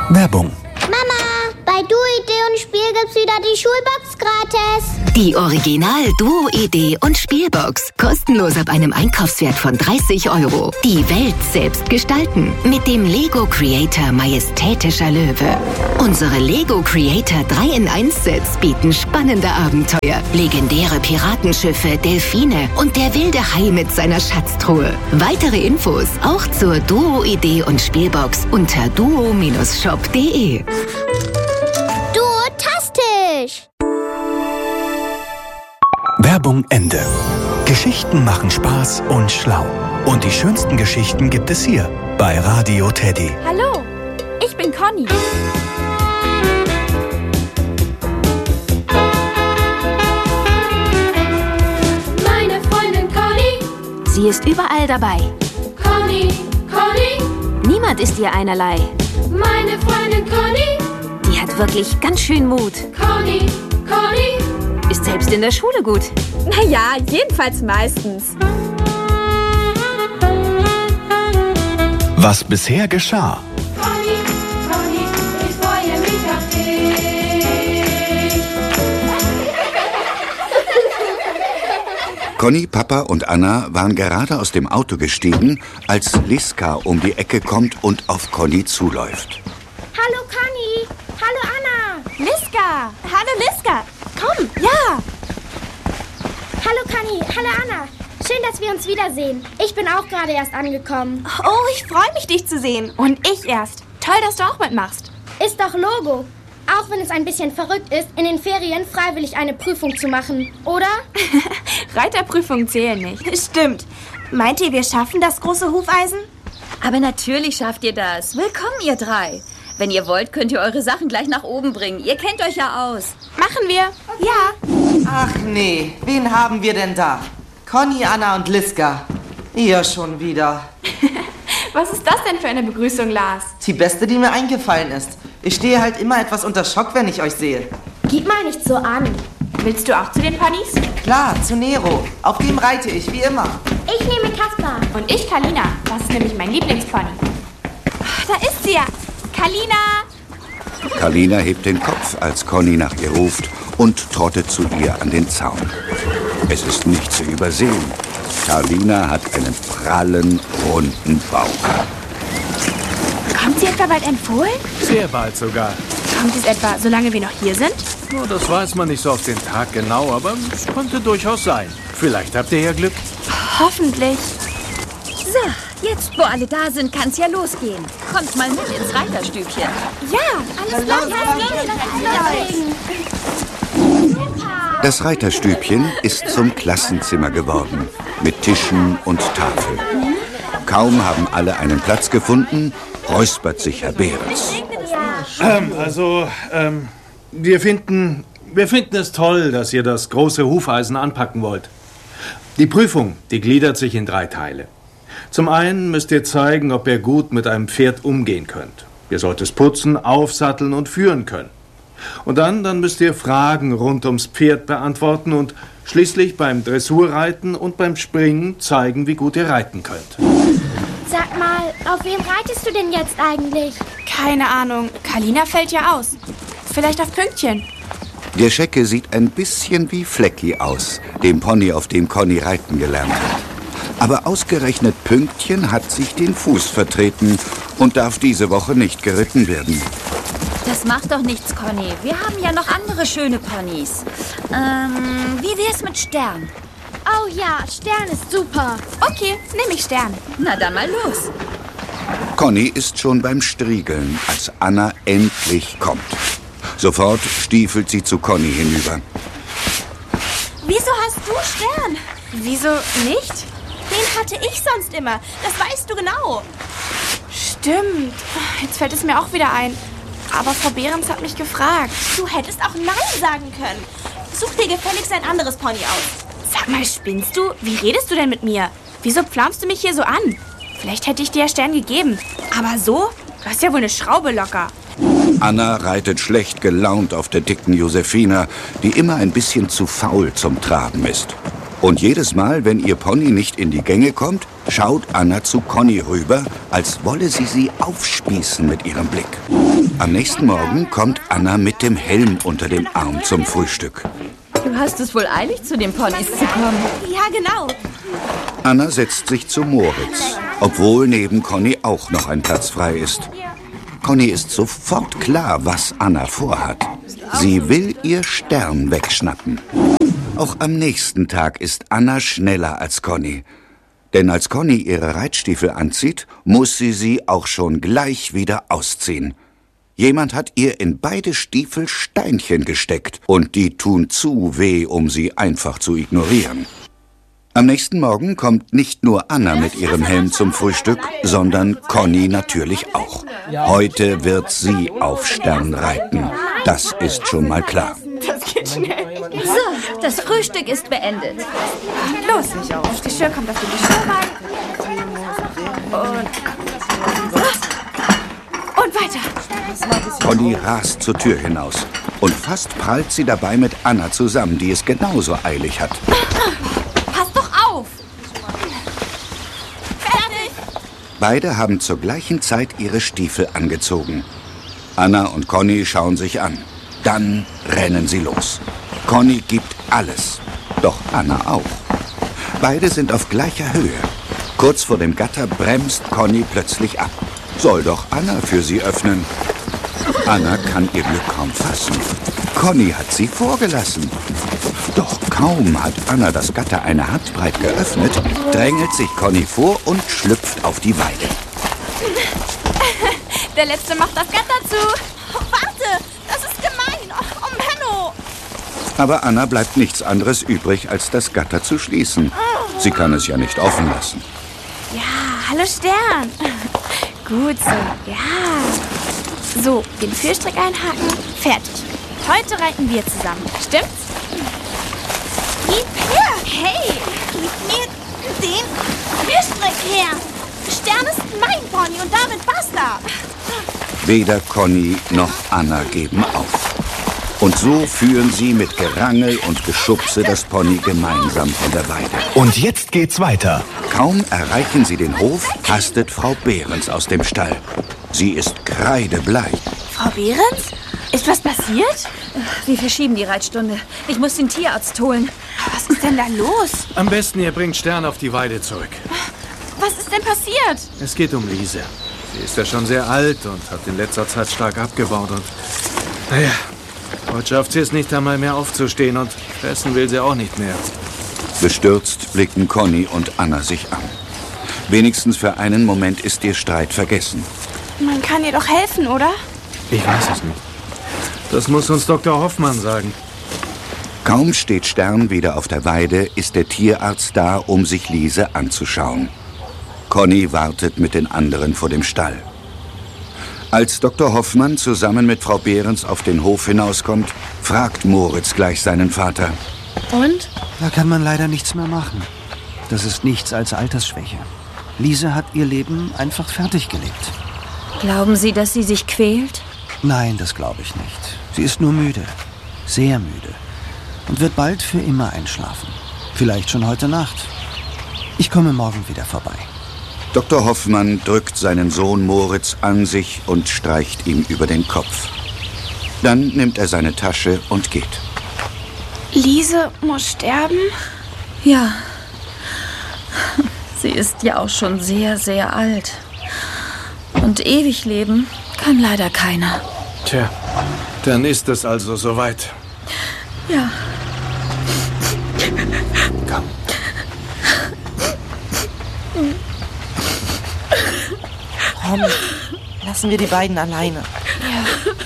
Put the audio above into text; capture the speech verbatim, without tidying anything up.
Werbung. Mama, bei Duo-Idee und Spiel gibt's wieder die Schulbox gratis. Die Original Duo-Idee und Spielbox. Kostenlos ab einem Einkaufswert von dreißig Euro. Die Welt selbst gestalten. Mit dem Lego Creator Majestätischer Löwe. Unsere Lego Creator drei in eins Sets bieten spannende Abenteuer, legendäre Piratenschiffe, Delfine und der wilde Hai mit seiner Schatztruhe. Weitere Infos auch zur Duo-Idee und Spielbox unter duo Shop punkt de. Duotastisch! Werbung Ende. Geschichten machen Spaß und schlau. Und die schönsten Geschichten gibt es hier bei Radio Teddy. Hallo, ich bin Conny. Meine Freundin Conny. Sie ist überall dabei. Conny, Conny. Niemand ist ihr einerlei. Meine Freundin Conny. Die hat wirklich ganz schön Mut. Conny, Conny. Ist selbst in der Schule gut. Naja, jedenfalls meistens. Was bisher geschah. Conny, Conny, ich freue mich auf dich. Conny, Papa und Anna waren gerade aus dem Auto gestiegen, als Liska um die Ecke kommt und auf Conny zuläuft. Hallo Conny! Hallo Anna! Liska! Hallo Liska! Komm, ja! Hallo Conny! Hallo Anna! Schön, dass wir uns wiedersehen. Ich bin auch gerade erst angekommen. Oh, ich freue mich, dich zu sehen. Und ich erst. Toll, dass du auch mitmachst. Ist doch Logo. Auch wenn es ein bisschen verrückt ist, in den Ferien freiwillig eine Prüfung zu machen, oder? Reiterprüfungen zählen nicht. Stimmt. Meint ihr, wir schaffen das große Hufeisen? Aber natürlich schafft ihr das. Willkommen, ihr drei. Wenn ihr wollt, könnt ihr eure Sachen gleich nach oben bringen. Ihr kennt euch ja aus. Machen wir. Ja. Ach nee, wen haben wir denn da? Conny, Anna und Liska. Ihr schon wieder. Was ist das denn für eine Begrüßung, Lars? Die beste, die mir eingefallen ist. Ich stehe halt immer etwas unter Schock, wenn ich euch sehe. Gib mal nicht so an. Willst du auch zu den Ponys? Klar, zu Nero. Auf dem reite ich, wie immer. Ich nehme Kaspar. Und ich Kalina. Das ist nämlich mein Lieblingspony. Da ist sie ja. Kalina! Kalina hebt den Kopf, als Conny nach ihr ruft und trottet zu ihr an den Zaun. Es ist nicht zu übersehen. Kalina hat einen prallen, runden Bauch. Kommt sie etwa bald empfohlen? Sehr bald sogar. Kommt es etwa, solange wir noch hier sind? Oh, das weiß man nicht so auf den Tag genau, aber es könnte durchaus sein. Vielleicht habt ihr ja Glück. Hoffentlich. So, jetzt, wo alle da sind, kann's ja losgehen. Kommt mal mit ins Reiterstübchen. Ja, alles klar. Das Reiterstübchen ist zum Klassenzimmer geworden, mit Tischen und Tafeln. Kaum haben alle einen Platz gefunden, räuspert sich Herr Behrens. Ähm, also, ähm, wir finden, wir finden es toll, dass ihr das große Hufeisen anpacken wollt. Die Prüfung, die gliedert sich in drei Teile. Zum einen müsst ihr zeigen, ob ihr gut mit einem Pferd umgehen könnt. Ihr sollt es putzen, aufsatteln und führen können. Und dann, dann müsst ihr Fragen rund ums Pferd beantworten und schließlich beim Dressurreiten und beim Springen zeigen, wie gut ihr reiten könnt. Sag mal, auf wem reitest du denn jetzt eigentlich? Keine Ahnung. Kalina fällt ja aus. Vielleicht auf Pünktchen. Der Schecke sieht ein bisschen wie Flecki aus, dem Pony, auf dem Conny reiten gelernt hat. Aber ausgerechnet Pünktchen hat sich den Fuß vertreten und darf diese Woche nicht geritten werden. Das macht doch nichts, Conny. Wir haben ja noch andere schöne Ponys. Ähm, wie wär's mit Stern? Oh ja, Stern ist super. Okay, nehme ich Stern. Na dann mal los. Conny ist schon beim Striegeln, als Anna endlich kommt. Sofort stiefelt sie zu Conny hinüber. Wieso hast du Stern? Wieso nicht? Den hatte ich sonst immer. Das weißt du genau. Stimmt. Jetzt fällt es mir auch wieder ein. Aber Frau Behrens hat mich gefragt. Du hättest auch Nein sagen können. Such dir gefälligst ein anderes Pony aus. Sag mal, spinnst du? Wie redest du denn mit mir? Wieso pflaumst du mich hier so an? Vielleicht hätte ich dir ja Stern gegeben. Aber so? Du hast ja wohl eine Schraube locker. Anna reitet schlecht gelaunt auf der dicken Josefina, die immer ein bisschen zu faul zum Traben ist. Und jedes Mal, wenn ihr Pony nicht in die Gänge kommt, schaut Anna zu Conny rüber, als wolle sie sie aufspießen mit ihrem Blick. Am nächsten Morgen kommt Anna mit dem Helm unter dem Arm zum Frühstück. Du hast es wohl eilig, zu den Ponys zu kommen. Ja, genau. Anna setzt sich zu Moritz, obwohl neben Conny auch noch ein Platz frei ist. Conny ist sofort klar, was Anna vorhat. Sie will ihr Stern wegschnappen. Auch am nächsten Tag ist Anna schneller als Conny. Denn als Conny ihre Reitstiefel anzieht, muss sie sie auch schon gleich wieder ausziehen. Jemand hat ihr in beide Stiefel Steinchen gesteckt und die tun zu weh, um sie einfach zu ignorieren. Am nächsten Morgen kommt nicht nur Anna mit ihrem Helm zum Frühstück, sondern Conny natürlich auch. Heute wird sie auf Stern reiten. Das ist schon mal klar. Das geht schnell. So, das Frühstück ist beendet. Los, das Geschirr kommt auf den Geschirrwagen. Und... Und weiter. Conny rast zur Tür hinaus. Und fast prallt sie dabei mit Anna zusammen, die es genauso eilig hat. Pass doch auf! Fertig! Beide haben zur gleichen Zeit ihre Stiefel angezogen. Anna und Conny schauen sich an. Dann rennen sie los. Conny gibt alles. Doch Anna auch. Beide sind auf gleicher Höhe. Kurz vor dem Gatter bremst Conny plötzlich ab. Soll doch Anna für sie öffnen. Anna kann ihr Glück kaum fassen. Conny hat sie vorgelassen. Doch kaum hat Anna das Gatter eine Handbreit geöffnet, drängelt sich Conny vor und schlüpft auf die Weide. Der Letzte macht das Gatter zu. Oh, warte, das ist gemein. Oh, oh Menno. Aber Anna bleibt nichts anderes übrig, als das Gatter zu schließen. Sie kann es ja nicht offen lassen. Ja, hallo Stern. Gut so, ja. So, den Führstrick einhaken. Fertig. Heute reiten wir zusammen. Stimmt's? Gib her! Hey! Gib mir den Führstrick her! Stern ist mein Pony und damit basta! Weder Conny noch Anna geben auf. Und so führen sie mit Gerangel und Geschubse das Pony gemeinsam von der Weide. Und jetzt geht's weiter. Kaum erreichen sie den Hof, hastet Frau Behrens aus dem Stall. Sie ist kreidebleich. Frau Behrens? Ist was passiert? Wir verschieben die Reitstunde. Ich muss den Tierarzt holen. Was ist denn da los? Am besten, ihr bringt Stern auf die Weide zurück. Was ist denn passiert? Es geht um Liese. Sie ist ja schon sehr alt und hat in letzter Zeit stark abgebaut. Und naja, heute schafft sie es nicht einmal mehr aufzustehen und fressen will sie auch nicht mehr. Bestürzt blicken Conny und Anna sich an. Wenigstens für einen Moment ist ihr Streit vergessen. Man kann ihr doch helfen, oder? Ich weiß es nicht. Das muss uns Doktor Hoffmann sagen. Kaum steht Stern wieder auf der Weide, ist der Tierarzt da, um sich Liese anzuschauen. Conny wartet mit den anderen vor dem Stall. Als Doktor Hoffmann zusammen mit Frau Behrens auf den Hof hinauskommt, fragt Moritz gleich seinen Vater. Und? Da kann man leider nichts mehr machen. Das ist nichts als Altersschwäche. Liese hat ihr Leben einfach fertig gelebt. Glauben Sie, dass sie sich quält? Nein, das glaube ich nicht. Sie ist nur müde. Sehr müde. Und wird bald für immer einschlafen. Vielleicht schon heute Nacht. Ich komme morgen wieder vorbei. Doktor Hoffmann drückt seinen Sohn Moritz an sich und streicht ihm über den Kopf. Dann nimmt er seine Tasche und geht. Liese muss sterben? Ja. Sie ist ja auch schon sehr, sehr alt. Und ewig leben kann leider keiner. Tja, dann ist es also soweit. Ja. Komm. Komm, lassen wir die beiden alleine. Ja.